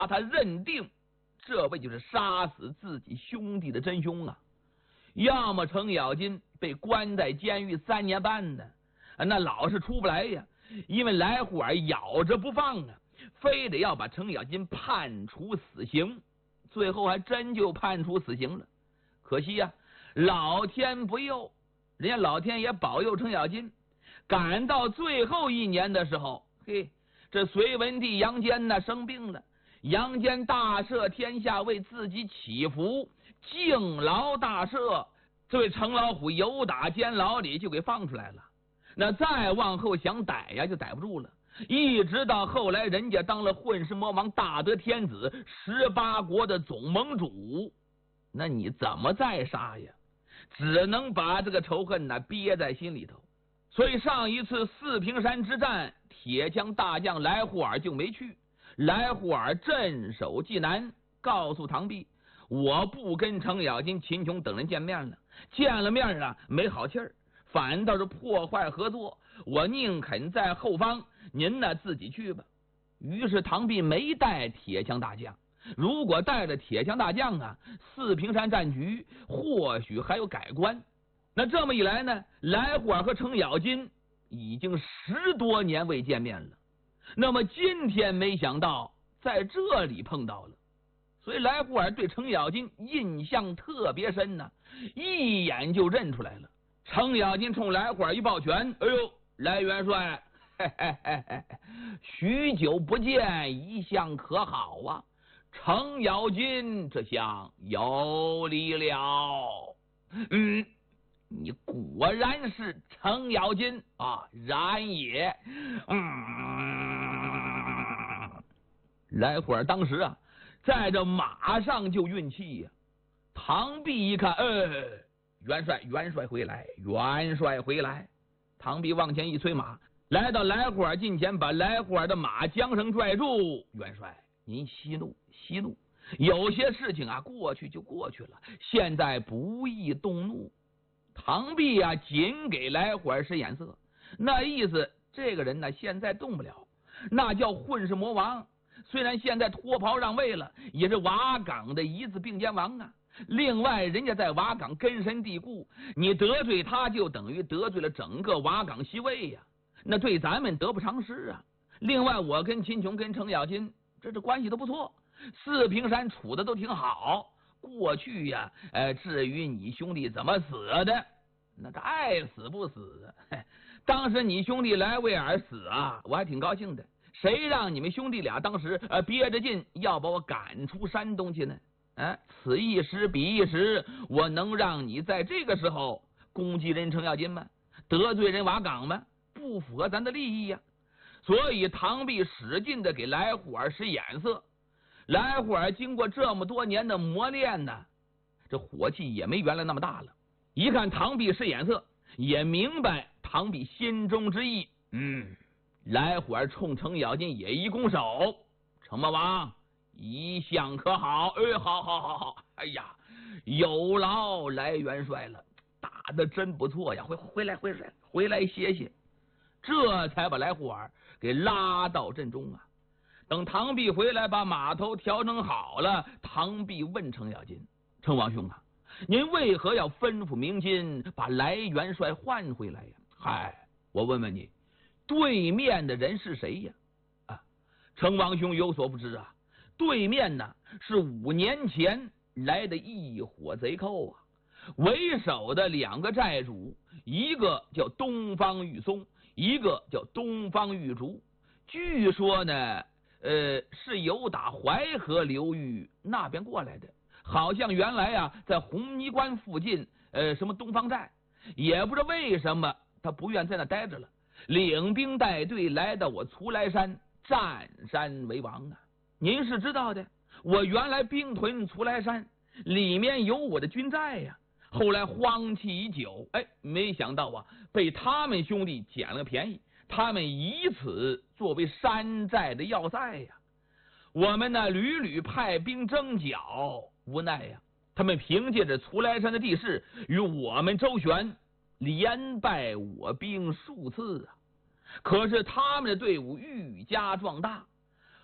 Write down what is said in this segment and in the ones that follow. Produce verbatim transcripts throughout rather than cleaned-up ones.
啊，他认定这位就是杀死自己兄弟的真凶啊。要么程咬金被关在监狱三年半呢，那老是出不来呀，因为来虎儿咬着不放啊，非得要把程咬金判处死刑，最后还真就判处死刑了。可惜呀、啊，老天不佑，人家老天爷保佑程咬金，赶到最后一年的时候，嘿，这隋文帝杨坚呢生病了，杨坚大赦天下，为自己祈福，敬劳大赦，这位程老虎由打监牢里就给放出来了。那再往后想逮呀，就逮不住了。一直到后来，人家当了混世魔王，大德天子，十八国的总盟主，那你怎么再杀呀？只能把这个仇恨呢憋在心里头。所以上一次四平山之战，铁枪大将来护尔就没去。来护尔镇守济南，告诉唐弼，我不跟程咬金、秦琼等人见面了，见了面啊没好气儿，反倒是破坏合作，我宁肯在后方，您呢自己去吧。于是唐弼没带铁枪大将，如果带着铁枪大将啊，四平山战局或许还有改观。那这么一来呢，来护尔和程咬金已经十多年未见面了。那么今天没想到在这里碰到了，所以来护尔对程咬金印象特别深呢、啊，一眼就认出来了。程咬金冲来护尔一抱拳，哎呦，来元帅，嘿嘿嘿嘿，许久不见，一向可好啊？程咬金这厢有礼了。嗯，你果然是程咬金啊，然也。嗯，来护尔当时啊，在这马上就运气呀、啊。唐弼一看，呃，元帅，元帅回来，元帅回来。唐弼往前一催马，来到来护尔近前，把来护尔的马缰绳拽住。元帅，您息怒，息怒。有些事情啊，过去就过去了，现在不宜动怒。唐弼啊，仅给来护尔使眼色，那意思，这个人呢，现在动不了，那叫混世魔王。虽然现在脱袍让位了，也是瓦岗的一字并肩王啊。另外，人家在瓦岗根深蒂固，你得罪他，就等于得罪了整个瓦岗西魏呀、啊，那对咱们得不偿失啊。另外，我跟秦琼、跟程咬金，这这关系都不错，四平山处的都挺好。过去呀，呃，至于你兄弟怎么死的，那他爱死不死。当时你兄弟来为尔死啊，我还挺高兴的。谁让你们兄弟俩当时呃憋着劲要把我赶出山东去呢？哎，此一时彼一时，我能让你在这个时候攻击人程咬金吗？得罪人瓦岗吗？不符合咱的利益呀、啊。所以唐弼使劲的给来护尔使眼色。来护尔经过这么多年的磨练呢，这火气也没原来那么大了。一看唐弼使眼色，也明白唐弼心中之意。嗯，来护尔冲程咬金也一拱手，程魔王一向可好？哎，好好好好，哎呀，有劳来元帅了，打得真不错呀！回回来，回来，回来歇歇。这才把来护尔给拉到阵中啊。等唐弼回来，把马头调整好了，唐弼问程咬金：“程王兄啊，您为何要吩咐明金把来元帅换回来呀？”嗨，我问问你，对面的人是谁呀？啊，程王兄有所不知啊，对面呢是五年前来的一伙贼寇啊，为首的两个寨主，一个叫东方玉松，一个叫东方玉竹。据说呢，呃，是由打淮河流域那边过来的，好像原来啊在红泥关附近，呃，什么东方寨，也不知道为什么他不愿在那待着了，领兵带队来到我徂来山，占山为王啊！您是知道的，我原来兵屯徂来山，里面有我的军寨呀、啊。后来荒弃已久，哎，没想到啊，被他们兄弟捡了便宜，他们以此作为山寨的要塞呀。我们呢屡屡派兵征剿，无奈呀，他们凭借着徂来山的地势，与我们周旋，连败我兵数次啊。可是他们的队伍愈加壮大，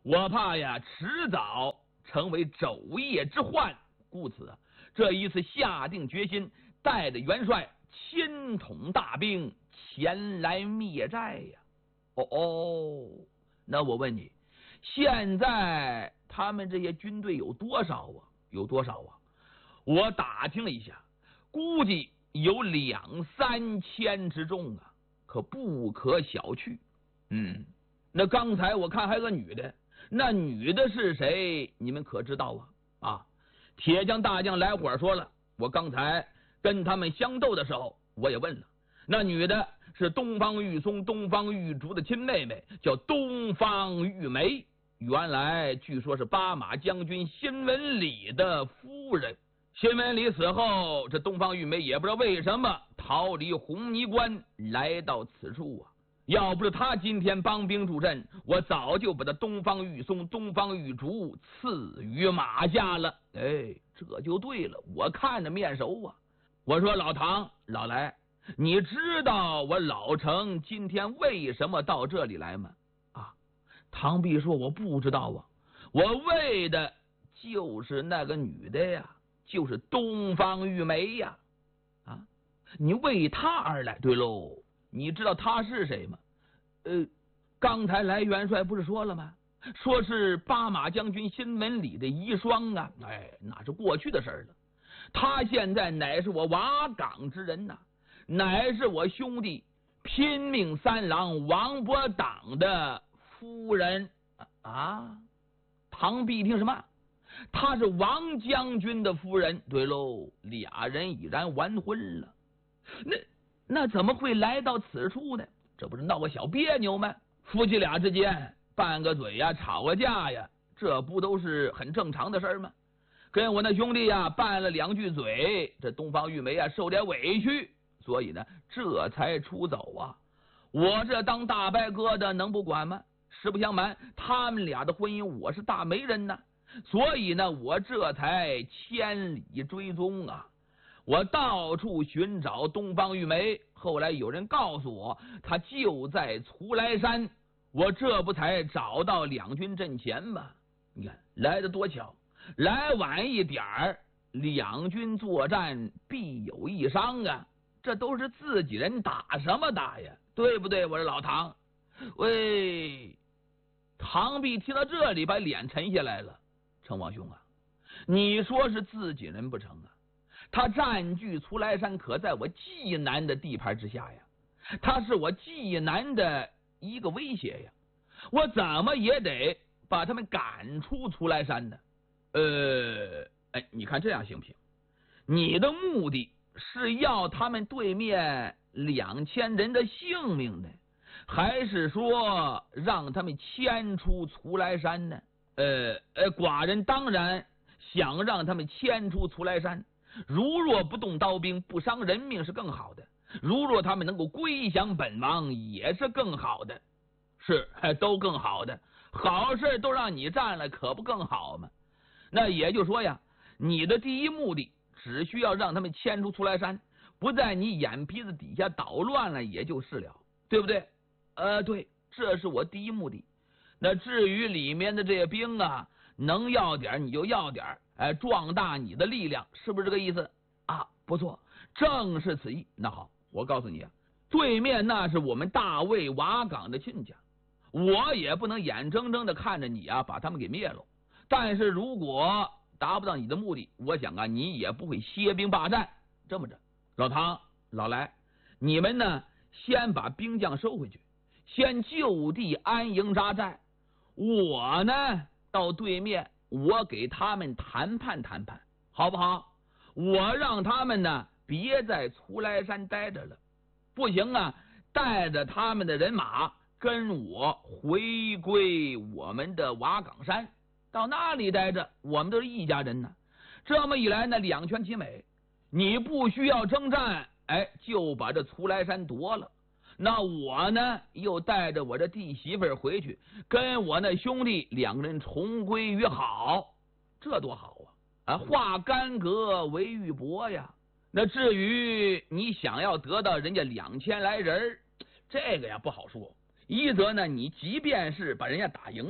我怕呀，迟早成为昼夜之患，故此啊，这一次下定决心，带着元帅亲统大兵前来灭寨呀。哦哦，那我问你，现在他们这些军队有多少啊？有多少啊？我打听了一下，估计有两三千之众啊，可不可小觑。嗯，那刚才我看还有个女的，那女的是谁？你们可知道啊？啊，铁匠大将来火说了，我刚才跟他们相斗的时候，我也问了，那女的是东方玉松、东方玉竹的亲妹妹，叫东方玉梅。原来据说是巴马将军辛文礼的夫人。辛文礼死后，这东方玉梅也不知道为什么逃离红泥关，来到此处啊。要不是他今天帮兵助阵，我早就把他东方玉松、东方玉竹赐于马下了。哎，这就对了，我看着面熟啊。我说老唐、老来，你知道我老程今天为什么到这里来吗？啊，唐弼说我不知道啊，我为的就是那个女的呀，就是东方玉梅呀。啊，你为她而来，对喽。你知道他是谁吗？呃，刚才来元帅不是说了吗？说是巴马将军辛文礼的遗孀啊。哎，那是过去的事了。他现在乃是我瓦岗之人呐、啊，乃是我兄弟拼命三郎王伯党的夫人啊。唐弼听什么？他是王将军的夫人。对喽，俩人已然完婚了。那那怎么会来到此处呢？这不是闹个小别扭吗？夫妻俩之间拌个嘴呀，吵个架呀，这不都是很正常的事吗？跟我那兄弟呀拌了两句嘴，这东方玉梅啊受点委屈，所以呢这才出走啊。我这当大伯哥的能不管吗？实不相瞒，他们俩的婚姻我是大媒人呢，所以呢我这才千里追踪啊。我到处寻找东方玉梅，后来有人告诉我，她就在徂来山，我这不才找到两军阵前吗？你看来得多巧，来晚一点儿，两军作战必有一伤啊！这都是自己人，打什么打呀？对不对？我说老唐，喂，唐弼听到这里，把脸沉下来了。成王兄啊，你说是自己人不成啊？他占据徂来山，可在我济南的地盘之下呀，他是我济南的一个威胁呀，我怎么也得把他们赶出徂来山呢？呃，哎，你看这样行不行？你的目的是要他们对面两千人的性命呢，还是说让他们迁出徂来山呢？呃呃，寡人当然想让他们迁出徂来山。如若不动刀兵，不伤人命是更好的；如若他们能够归降本王，也是更好的。是，都更好的，好事都让你占了，可不更好吗？那也就是说呀，你的第一目的只需要让他们迁出徂来山，不在你眼皮子底下捣乱了，也就是了，对不对？呃，对，这是我第一目的。那至于里面的这些兵啊，能要点你就要点，哎，壮大你的力量，是不是这个意思啊？不错，正是此意。那好，我告诉你啊，对面那是我们大魏瓦岗的亲家，我也不能眼睁睁的看着你啊把他们给灭了。但是如果达不到你的目的，我想啊，你也不会歇兵霸占。这么着，老唐、老来，你们呢，先把兵将收回去，先就地安营扎寨。我呢，到对面，我给他们谈判谈判，好不好？我让他们呢，别在徂来山待着了，不行啊，带着他们的人马跟我回归我们的瓦岗山，到那里待着，我们都是一家人呢。这么一来呢，两全其美，你不需要征战，哎，就把这徂来山夺了。那我呢，又带着我这弟媳妇回去，跟我那兄弟两个人重归于好，这多好啊！啊，化干戈为玉帛呀。那至于你想要得到人家两千来人，这个呀不好说。一则呢，你即便是把人家打赢了，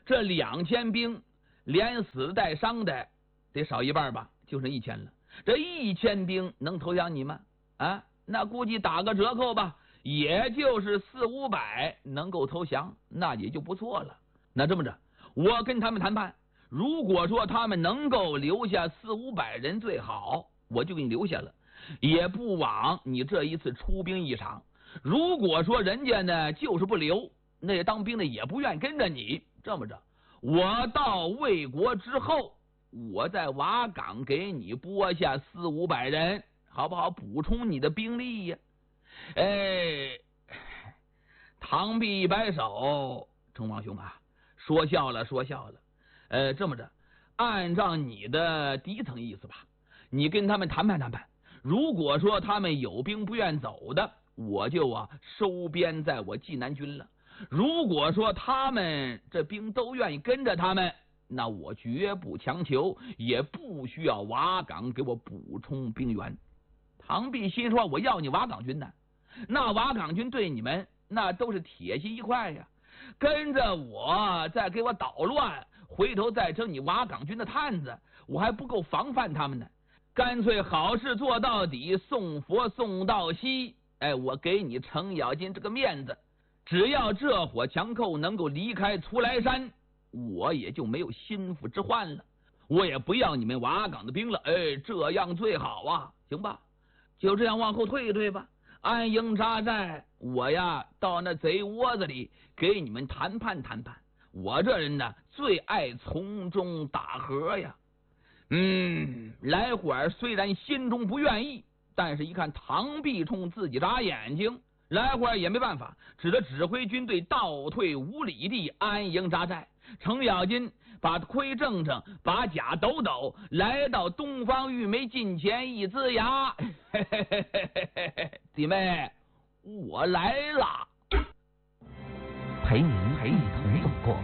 这两千兵连死带伤的得少一半吧，就剩一千了。这一千兵能投降你吗？啊，那估计打个折扣吧，也就是四五百能够投降，那也就不错了。那这么着，我跟他们谈判，如果说他们能够留下四五百人最好，我就给你留下了，也不枉你这一次出兵一场。如果说人家呢就是不留，那当兵的也不愿跟着你，这么着，我到魏国之后，我在瓦岗给你拨下四五百人，好不好？补充你的兵力呀。哎，唐璧一摆手，成王兄啊，说笑了，说笑了。呃，这么着，按照你的第一层意思吧，你跟他们谈判谈判。如果说他们有兵不愿走的，我就啊收编在我济南军了。如果说他们这兵都愿意跟着他们，那我绝不强求，也不需要瓦岗给我补充兵员。唐璧心说，我要你瓦岗军呢，那瓦岗军对你们那都是铁心一块呀，跟着我再给我捣乱，回头再成你瓦岗军的探子，我还不够防范他们呢。干脆好事做到底，送佛送到西。哎，我给你程咬金这个面子，只要这伙强寇能够离开出来山，我也就没有心腹之患了，我也不要你们瓦岗的兵了。哎，这样最好啊，行吧？就这样往后退一退吧，安营扎寨，我呀到那贼窝子里给你们谈判谈判。我这人呢最爱从中打和呀。嗯，来会儿虽然心中不愿意，但是一看唐璧冲自己眨眼睛，来会儿也没办法，只得指挥军队倒退五里地安营扎寨。程咬金把盔正正，把甲抖抖，来到东方玉梅近前一呲牙，嘿嘿嘿嘿嘿嘿，弟妹，我来了， 陪您陪你同走过。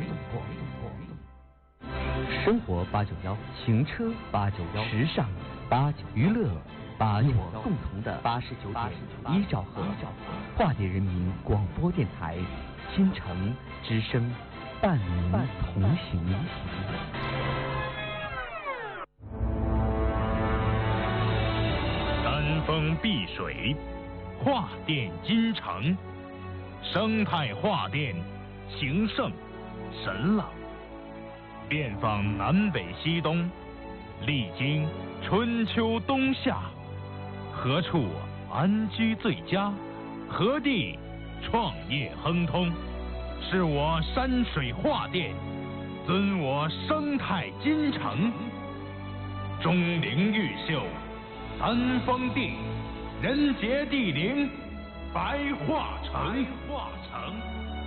生活八九幺，行车八九幺，时尚八九，娱乐八九幺，共同的八十九点一兆赫，化蝶人民广播电台，新城之声，伴您同行。 山峰碧水，画电金城，生态画电，情圣神朗。遍访南北西东，历经春秋冬夏，何处安居最佳？何地创业亨通？是我山水画电，尊我生态金城。钟灵毓秀，三峰地，人杰地灵，白桦城。